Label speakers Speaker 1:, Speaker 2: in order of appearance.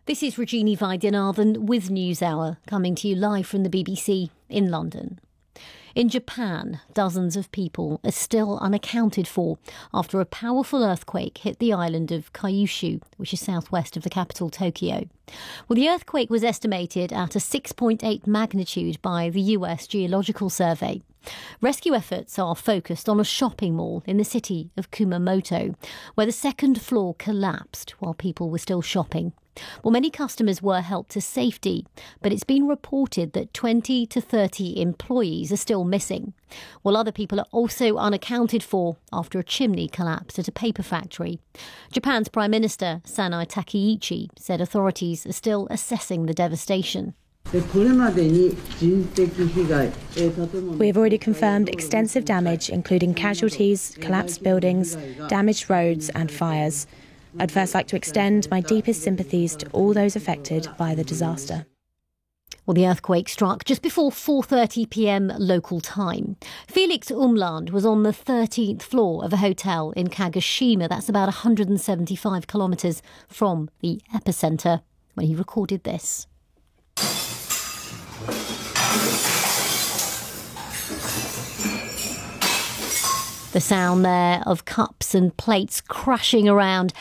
Speaker 1: This is Regina Vaidyanathan with NewsHour, coming to you live from the BBC in London. In Japan, dozens of people are still unaccounted for after a powerful earthquake hit the island of Kyushu, which is southwest of the capital, Tokyo. Well, the earthquake was estimated at a 6.8 magnitude by the US Geological Survey. Rescue efforts are focused on a shopping mall in the city of Kumamoto, where the second floor collapsed while people were still shopping. Well, many customers were helped to safety, but it's been reported that 20 to 30 employees are still missing, while other people are also unaccounted for after a chimney collapsed at a paper factory. Japan's Prime Minister Sanai Takaichi said authorities are still assessing the devastation.
Speaker 2: We have already confirmed extensive damage, including casualties, collapsed buildings, damaged roads and fires. I'd first like to extend my deepest sympathies to all those affected by the disaster.
Speaker 1: Well, the earthquake struck just before 4:30 p.m. local time. Felix Umland was on the 13th floor of a hotel in Kagoshima. That's about 175 kilometres from the epicentre when he recorded this. The sound there of cups and plates crashing around